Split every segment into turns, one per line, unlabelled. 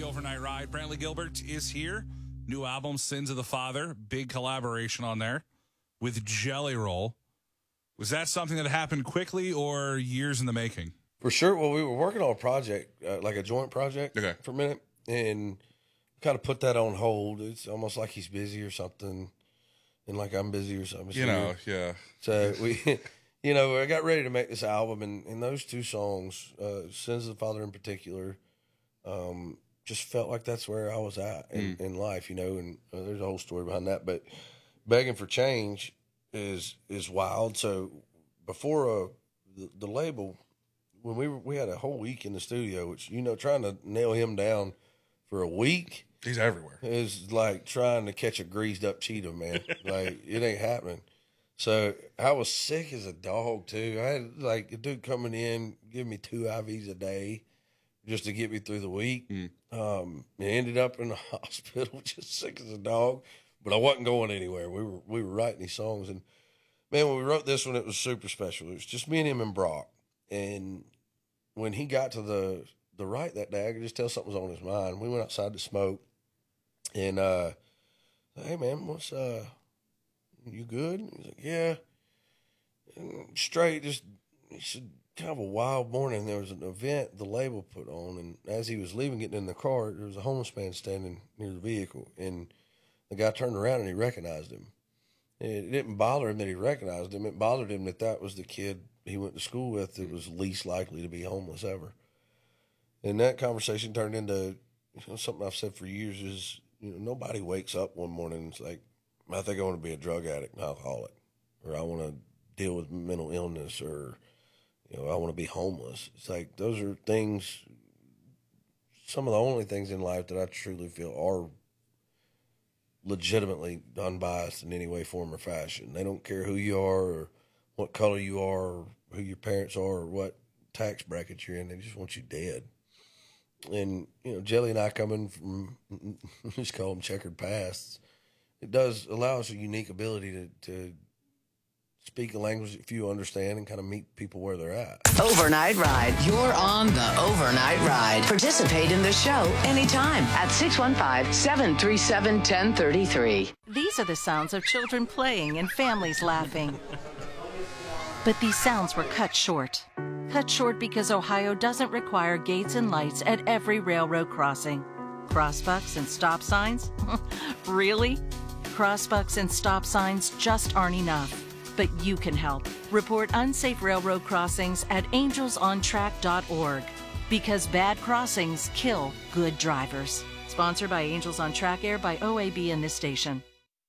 Overnight Ride. Brantley Gilbert is here. New album, Sins of the Father. Big collaboration on there with Jelly Roll. Was that something that happened quickly or years in the making?
For sure. Well, we were working on a project, like a joint project for a minute, and kind of put that on hold. It's almost like he's busy or something, and like I'm busy or something.
Yeah.
So we... I got ready to make this album, and those two songs, Sins of the Father in particular, just felt like that's where I was at in life, and there's a whole story behind that. But Begging for Change is wild. So before the label, when we had a whole week in the studio, which, trying to nail him down for a week.
He's everywhere.
Is like trying to catch a greased up cheetah, man. Like, it ain't happening. So I was sick as a dog, too. I had, like, a dude coming in, giving me 2 IVs a day just to get me through the week. I ended up in the hospital just sick as a dog, but I wasn't going anywhere. We were writing these songs. And, man, when we wrote this one, it was super special. It was just me and him and Brock. And when he got to the right that day, I could just tell something was on his mind. We went outside to smoke. And, hey, man, what's you good? He's like, yeah. And straight, just, he said, kind of a wild morning. There was an event the label put on, and as he was leaving, getting in the car, there was a homeless man standing near the vehicle, and the guy turned around and he recognized him. And it didn't bother him that he recognized him. It bothered him that was the kid he went to school with that was least likely to be homeless ever. And that conversation turned into something I've said for years is, nobody wakes up one morning and it's like, I think I want to be a drug addict and alcoholic, or I want to deal with mental illness, or, I want to be homeless. It's like, those are things, some of the only things in life that I truly feel are legitimately unbiased in any way, form, or fashion. They don't care who you are, or what color you are, or who your parents are, or what tax bracket you're in. They just want you dead. And, Jelly and I coming from, just call them checkered pasts, it does allow us a unique ability to speak a language that few understand and kind of meet people where they're at.
Overnight Ride. You're on the Overnight Ride. Participate in the show anytime at 615-737-1033.
These are the sounds of children playing and families laughing. But these sounds were cut short. Cut short because Ohio doesn't require gates and lights at every railroad crossing. Crossbucks and stop signs? Really? Crossbucks and stop signs just aren't enough. But you can help. Report unsafe railroad crossings at angelsontrack.org. Because bad crossings kill good drivers. Sponsored by Angels on Track, aired by OAB and this station.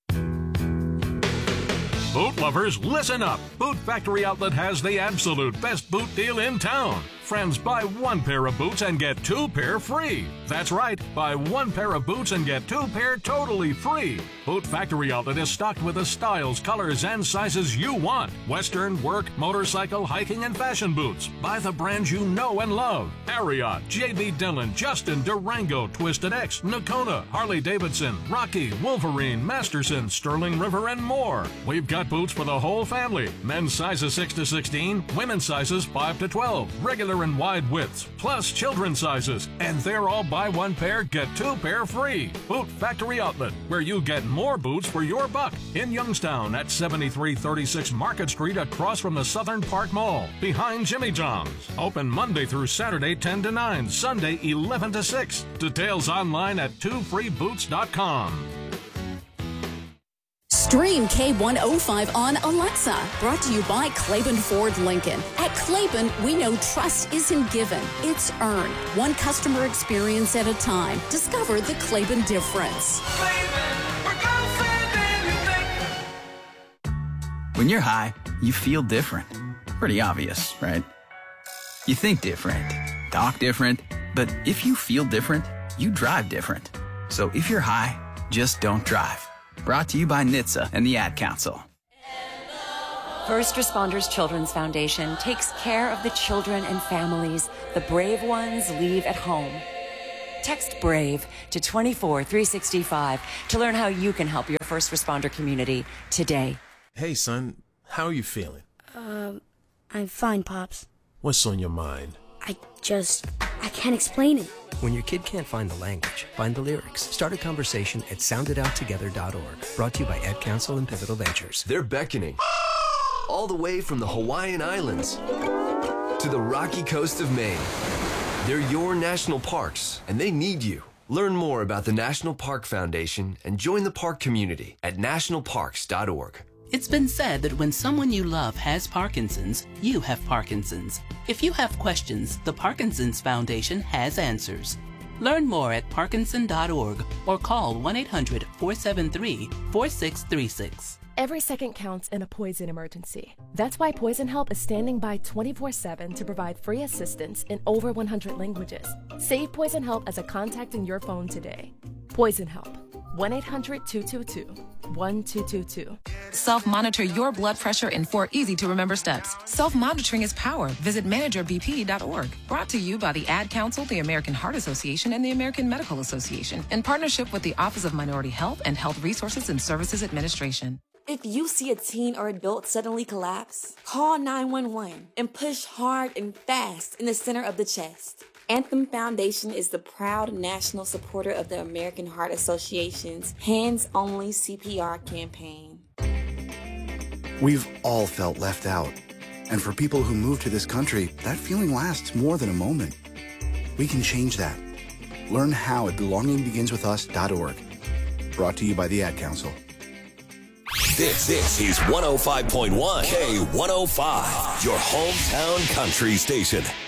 Boot lovers, listen up. Boot Factory Outlet has the absolute best boot deal in town. Friends, buy 1 pair of boots and get 2 pair free. That's right, buy 1 pair of boots and get 2 pair totally free. Boot Factory Outlet is stocked with the styles, colors, and sizes you want. Western, work, motorcycle, hiking, and fashion boots. Buy the brands you know and love. Ariat, J.B. Dillon, Justin, Durango, Twisted X, Nakona, Harley-Davidson, Rocky, Wolverine, Masterson, Sterling River, and more. We've got boots for the whole family. Men's sizes 6 to 16, women's sizes 5 to 12, regular and wide widths, plus children's sizes. And they're all buy 1 pair, get 2 pair free. Boot Factory Outlet, where you get more boots for your buck. In Youngstown at 7336 Market Street, across from the Southern Park Mall, behind Jimmy John's. Open Monday through Saturday 10 to 9, Sunday 11 to 6. Details online at 2freeboots.com.
Stream K105 on Alexa. Brought to you by Claiborne Ford Lincoln. At Claiborne, we know trust isn't given, it's earned. One customer experience at a time. Discover the Claiborne difference.
When you're high, you feel different. Pretty obvious, right? You think different, talk different, but if you feel different, you drive different. So if you're high, just don't drive. Brought to you by NHTSA and the Ad Council.
First Responders Children's Foundation takes care of the children and families the brave ones leave at home. Text BRAVE to 24365 to learn how you can help your first responder community today.
Hey, son, how are you feeling?
I'm fine, Pops.
What's on your mind?
I can't explain it.
When your kid can't find the language, find the lyrics. Start a conversation at sounditouttogether.org. Brought to you by Ad Council and Pivotal Ventures.
They're beckoning. All the way from the Hawaiian Islands to the rocky coast of Maine. They're your national parks, and they need you. Learn more about the National Park Foundation and join the park community at nationalparks.org.
It's been said that when someone you love has Parkinson's, you have Parkinson's. If you have questions, the Parkinson's Foundation has answers. Learn more at parkinson.org or call 1-800-473-4636.
Every second counts in a poison emergency. That's why Poison Help is standing by 24/7 to provide free assistance in over 100 languages. Save Poison Help as a contact in your phone today. Poison Help. 1-800-222-1222.
Self-monitor your blood pressure in 4 easy-to-remember steps. Self-monitoring is power. Visit managerbp.org. Brought to you by the Ad Council, the American Heart Association, and the American Medical Association, in partnership with the Office of Minority Health and Health Resources and Services Administration.
If you see a teen or adult suddenly collapse, call 911 and push hard and fast in the center of the chest. Anthem Foundation is the proud national supporter of the American Heart Association's Hands Only CPR campaign.
We've all felt left out. And for people who move to this country, that feeling lasts more than a moment. We can change that. Learn how at belongingbeginswithus.org. Brought to you by the Ad Council.
This is 105.1 K105, your hometown country station.